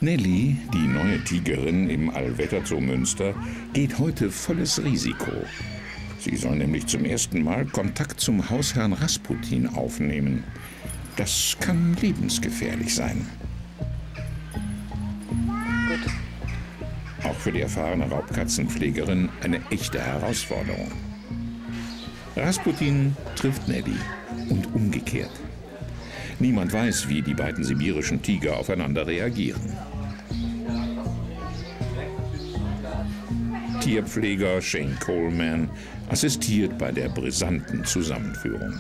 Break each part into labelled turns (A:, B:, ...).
A: Nelly, die neue Tigerin im Allwetterzoo Münster, geht heute volles Risiko. Sie soll nämlich zum ersten Mal Kontakt zum Hausherrn Rasputin aufnehmen. Das kann lebensgefährlich sein.
B: Gut.
A: Auch für die erfahrene Raubkatzenpflegerin eine echte Herausforderung. Rasputin trifft Nelly und umgekehrt. Niemand weiß, wie die beiden sibirischen Tiger aufeinander reagieren. Tierpfleger Shane Coleman assistiert bei der brisanten Zusammenführung.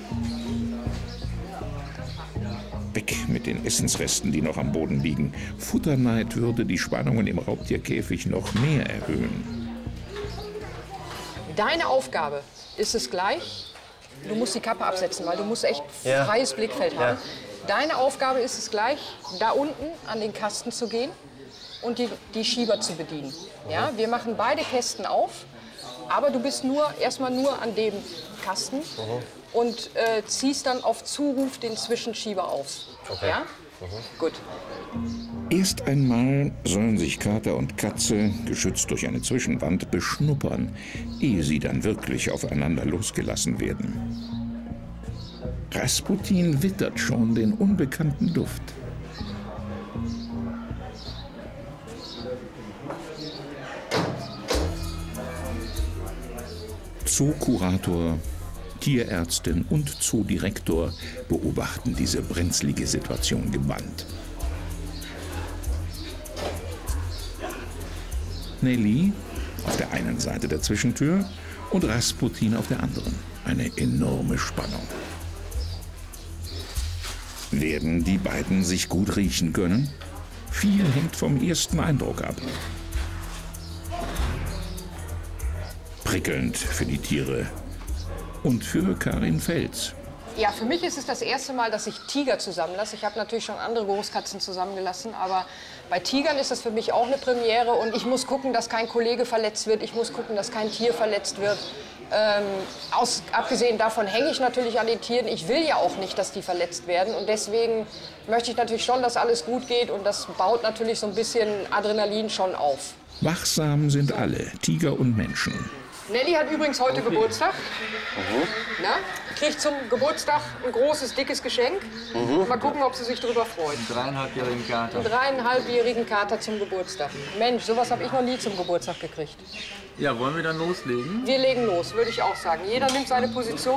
A: Weg mit den Essensresten, die noch am Boden liegen. Futterneid würde die Spannungen im Raubtierkäfig noch mehr erhöhen.
B: Deine Aufgabe ist es gleich, du musst die Kappe absetzen, weil du musst echt freies Blickfeld haben. Deine Aufgabe ist es gleich, da unten an den Kasten zu gehen und die Schieber zu bedienen. Ja, wir machen beide Kästen auf, aber du bist erstmal nur an dem Kasten und ziehst dann auf Zuruf den Zwischenschieber auf.
C: Okay.
B: Ja? Gut.
A: Erst einmal sollen sich Kater und Katze, geschützt durch eine Zwischenwand, beschnuppern, ehe sie dann wirklich aufeinander losgelassen werden. Rasputin wittert schon den unbekannten Duft. Zookurator, Tierärztin und Zoodirektor beobachten diese brenzlige Situation gebannt. Nelly auf der einen Seite der Zwischentür und Rasputin auf der anderen. Eine enorme Spannung. Werden die beiden sich gut riechen können? Viel hängt vom ersten Eindruck ab. Prickelnd für die Tiere und für Karin Fels.
B: Ja, für mich ist es das erste Mal, dass ich Tiger zusammenlasse. Ich habe natürlich schon andere Großkatzen zusammengelassen, aber bei Tigern ist das für mich auch eine Premiere. Und ich muss gucken, dass kein Kollege verletzt wird. Ich muss gucken, dass kein Tier verletzt wird. Abgesehen davon hänge ich natürlich an den Tieren. Ich will ja auch nicht, dass die verletzt werden. Und deswegen möchte ich natürlich schon, dass alles gut geht. Und das baut natürlich so ein bisschen Adrenalin schon auf.
A: Wachsam sind alle, Tiger und Menschen.
B: Nelly hat übrigens heute Geburtstag. Na? Kriegt zum Geburtstag ein großes, dickes Geschenk. Mal gucken, ob sie sich darüber freut.
C: Einen 3,5-jährigen Kater.
B: Einen 3,5-jährigen Kater zum Geburtstag. Mensch, sowas habe ich noch nie zum Geburtstag gekriegt.
C: Ja, wollen wir dann loslegen?
B: Wir legen los, würde ich auch sagen. Jeder nimmt seine Position.